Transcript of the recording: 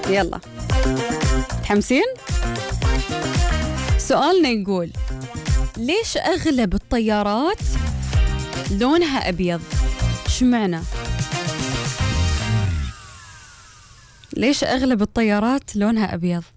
يلا متحمسين؟ سؤالنا يقول ليش أغلب الطيارات لونها أبيض؟ شو معنى؟ ليش أغلب الطيارات لونها أبيض؟